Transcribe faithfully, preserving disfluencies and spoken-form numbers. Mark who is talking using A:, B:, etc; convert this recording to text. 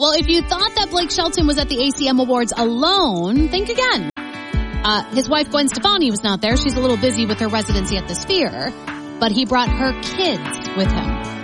A: Well, if you thought that Blake Shelton was at the A C M Awards alone, think again. Uh, his wife Gwen Stefani was not there. She's a little busy with her residency at the Sphere, but he brought her kids with him.